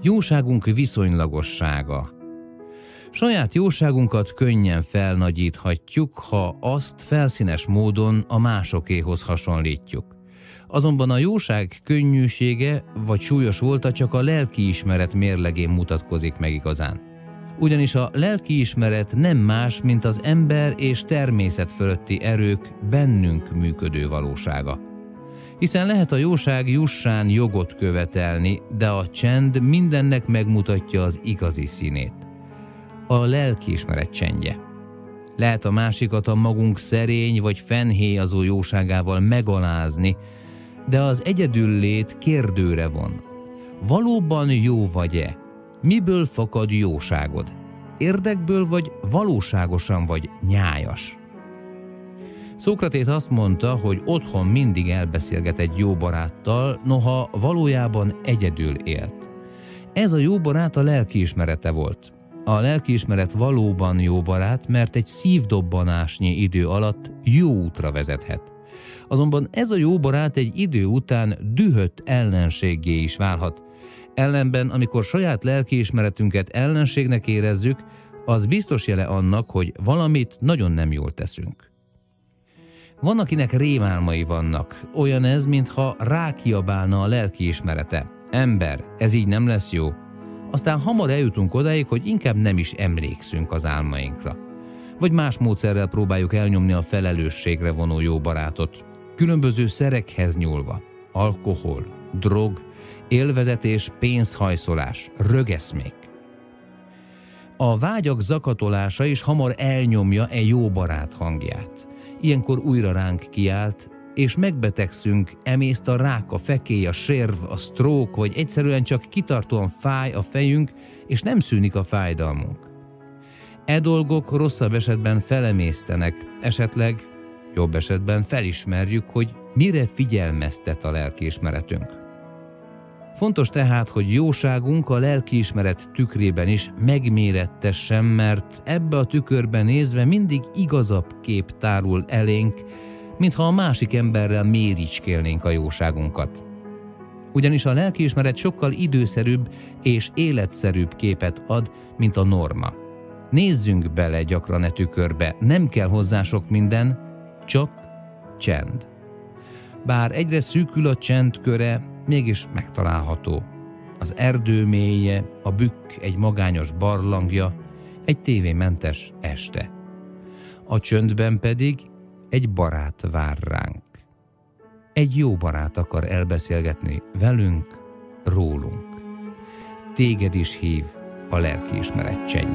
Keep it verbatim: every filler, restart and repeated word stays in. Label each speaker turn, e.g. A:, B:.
A: Jóságunk viszonylagossága. Saját jóságunkat könnyen felnagyíthatjuk, ha azt felszínes módon a másokéhoz hasonlítjuk. Azonban a jóság könnyűsége vagy súlyos volta csak a lelkiismeret mérlegén mutatkozik meg igazán. Ugyanis a lelkiismeret nem más, mint az ember és természet fölötti erők bennünk működő valósága. Hiszen lehet a jóság jussán jogot követelni, de a csend mindennek megmutatja az igazi színét. A lelkiismeret csendje. Lehet a másikat a magunk szerény vagy fennhéjazó jóságával megalázni, de az egyedüllét kérdőre von. Valóban jó vagy-e? Miből fakad jóságod? Érdekből vagy valóságosan vagy nyájas? Szókratész azt mondta, hogy otthon mindig elbeszélget egy jó baráttal, noha valójában egyedül élt. Ez a jó barát a lelkiismerete volt. A lelkiismeret valóban jó barát, mert egy szívdobbanásnyi idő alatt jó útra vezethet. Azonban ez a jó barát egy idő után dühött ellenséggé is válhat. Ellenben, amikor saját lelkiismeretünket ellenségnek érezzük, az biztos jele annak, hogy valamit nagyon nem jól teszünk. Van, akinek rémálmai vannak. Olyan ez, mintha rákiabálna a lelkiismerete. Ember, ez így nem lesz jó. Aztán hamar eljutunk odáig, hogy inkább nem is emlékszünk az álmainkra. Vagy más módszerrel próbáljuk elnyomni a felelősségre vonó jó barátot. Különböző szerekhez nyúlva. Alkohol, drog, élvezetés, pénzhajszolás, rögeszmék. A vágyak zakatolása is hamar elnyomja e jó barát hangját. Ilyenkor újra ránk kiált, és megbetegszünk, emészt a rák, a fekély, a sérv, a sztrók, vagy egyszerűen csak kitartóan fáj a fejünk, és nem szűnik a fájdalmunk. E dolgok rosszabb esetben felemésztenek, esetleg jobb esetben felismerjük, hogy mire figyelmeztet a lelkiismeretünk. Fontos tehát, hogy jóságunk a lelkiismeret tükrében is megmérettessen, mert ebbe a tükörbe nézve mindig igazabb kép tárul elénk, mintha a másik emberrel méricskélnénk a jóságunkat. Ugyanis a lelkiismeret sokkal időszerűbb és életszerűbb képet ad, mint a norma. Nézzünk bele gyakran e tükörbe, nem kell hozzá sok minden, csak csend. Bár egyre szűkül a csend köre, mégis megtalálható. Az erdő mélye, a bükk egy magányos barlangja, egy tévémentes este. A csöndben pedig egy barát vár ránk. Egy jó barát akar elbeszélgetni velünk, rólunk. Téged is hív a lelkiismeret csendje.